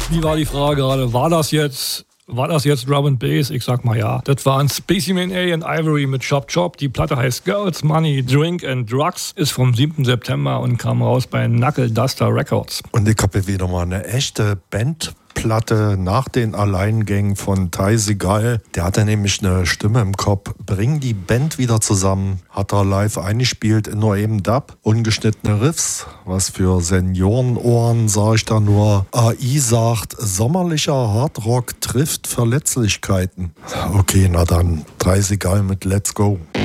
Wie war die Frage gerade? War das jetzt Drum and Bass? Ich sag mal ja. Das waren Specimen A and Ivory mit Chop Chop. Die Platte heißt Girls, Money, Drink and Drugs. Ist vom 7. September und kam raus bei Knuckle Duster Records. Und ich habe wieder mal eine echte Bandplatte nach den Alleingängen von Ty Segall. Der hatte nämlich eine Stimme im Kopf. Bring die Band wieder zusammen. Hat er live eingespielt in nur eben Dub. Ungeschnittene Riffs. Was für Seniorenohren, sag ich da nur. AI sagt, sommerlicher Hardrock trifft Verletzlichkeiten. Okay, na dann. Ty Segall mit Let's Go.